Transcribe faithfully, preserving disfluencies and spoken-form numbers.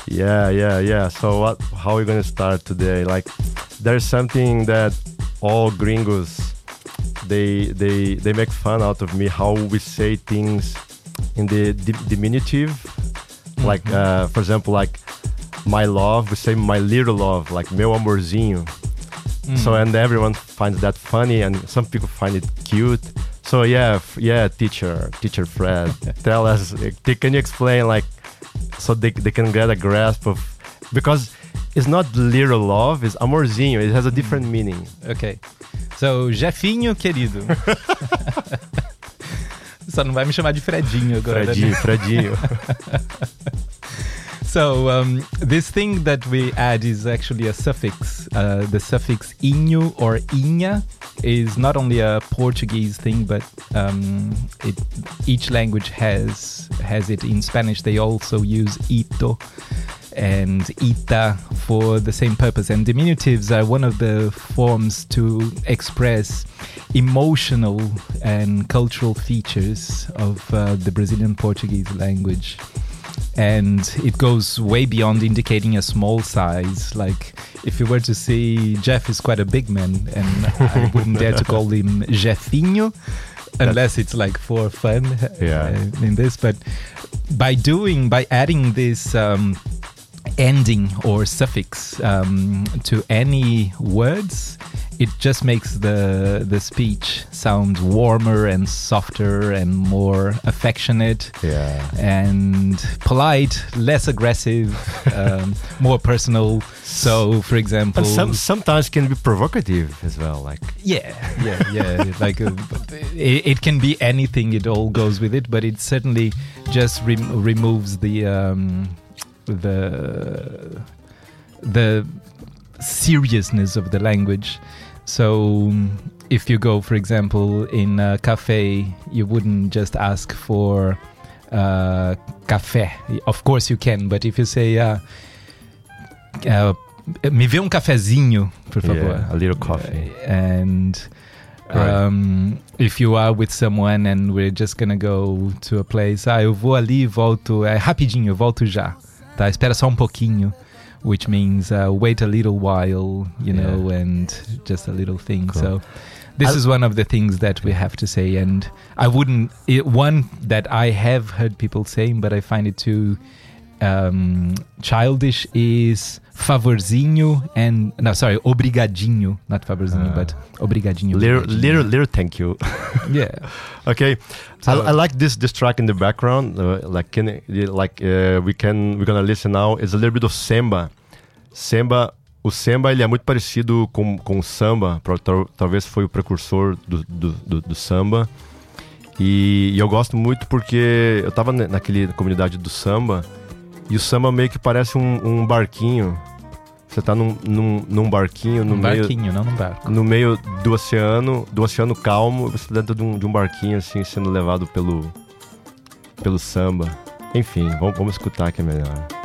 Yeah, yeah, yeah. So what? How are we gonna start today? Like, there's something that all gringos they they they make fun out of me how we say things in the di- diminutive. Mm-hmm. Like, uh, for example, like my love, we say my little love, like meu amorzinho. Mm. So and everyone finds that funny, and some people find it cute. So yeah, f- yeah, teacher, teacher Fred, tell us. Uh, can you explain like? So they they can get a grasp of, because it's not little love, it's amorzinho. It has a different mm. meaning. Okay. So, Jefinho, querido. Só não vai me chamar de Fredinho agora. Fredinho, Fredinho. So, um, this thing that we add is actually a suffix. Uh, the suffix inho or inha is not only a Portuguese thing, but um, it, each language has has it. In Spanish, they also use ito and ita for the same purpose. And diminutives are one of the forms to express emotional and cultural features of uh, the Brazilian Portuguese language. And it goes way beyond indicating a small size. Like, if you were to see, Jeff is quite a big man, and I wouldn't dare to call him Jefinho, unless it's like for fun. Yeah. uh, in this. But by doing, by adding this um, ending or suffix um, to any words, it just makes the the speech sound warmer and softer and more affectionate, yeah, and polite, less aggressive, um, more personal. So, for example, but some, sometimes can be provocative as well. Like yeah, yeah, yeah. like uh, it, it can be anything. It all goes with it, but it certainly just re- removes the um, the the seriousness of the language. So if you go, for example, in a cafe, you wouldn't just ask for uh, café. Of course you can, but if you say, uh, uh, me vê um cafezinho, por favor. Yeah, a little coffee. Uh, and um, right. If you are with someone and we're just going to go to a place, ah, eu vou ali e volto, é rapidinho, eu volto já. Tá, espera só um pouquinho. Which means uh, wait a little while, you yeah. know, and just a little thing. Cool. So this I'll, is one of the things that we have to say. And I wouldn't, it, one that I have heard people saying, but I find it too um, childish, is favorzinho and, no, sorry, obrigadinho, not favorzinho, uh, but obrigadinho. Little, little, little thank you. Yeah. Okay. So, I, I like this this track in the background. Uh, like, can, like uh, we can we're gonna listen now. It's a little bit of samba. Samba. O samba ele é muito parecido com com o samba. Talvez foi o precursor do do, do, do samba. E, e eu gosto muito porque eu tava naquele comunidade do samba e o samba meio que parece um, um barquinho. Você tá num, num, num barquinho no um meio... barquinho, não num barco. No meio do oceano, do oceano calmo, você tá dentro de um, de um barquinho, assim, sendo levado pelo, pelo samba. Enfim, vamos, vamos escutar que é melhor.